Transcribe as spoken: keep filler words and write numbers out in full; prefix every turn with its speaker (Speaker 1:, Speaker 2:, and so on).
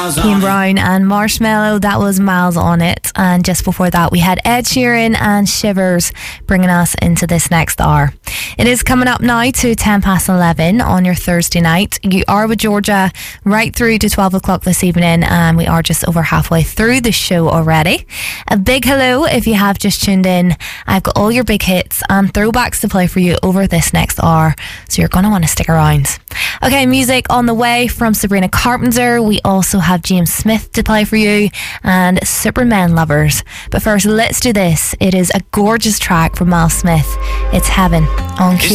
Speaker 1: Keane Brown and Marshmallow, that was Miles on It. And just before that we had Ed Sheeran and Shivers bringing us into this next hour. It is coming up now to ten past eleven on your Thursday night. You are with Georgia right through to twelve o'clock this evening, and we are just over halfway through the show already. A big hello if you have just tuned in. I've got all your big hits and throwbacks to play for you over this next hour, so you're going to want to stick around. Okay, music on the way from Sabrina Carpenter. We also have James Smith to play for you and Superman Lovers. But first, let's do this. It is a gorgeous track from Miles Smith. It's Heaven on Q.